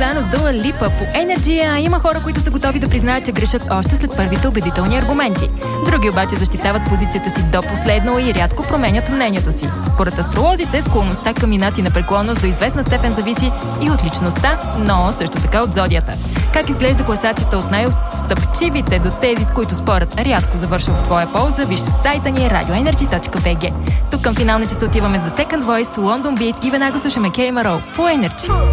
заедно с Дуа Липа по Energy, а има хора, които са готови да признаят, че грешат още след първите убедителни аргументи. Други обаче защитават позицията си до последно и рядко променят мнението си. Според астролозите, склонността към инат и непреклонност до известна степен зависи и от личността, но също така от зодията. Как изглежда класацията от най-отстъпчивите до тези, с които спорът рядко завършва в твоя полза, виж в сайта ни radioenergy.bg. Тук към финална часа отиваме с The Second Voice, London Beat и веднага слушаме K-Maro по Energy.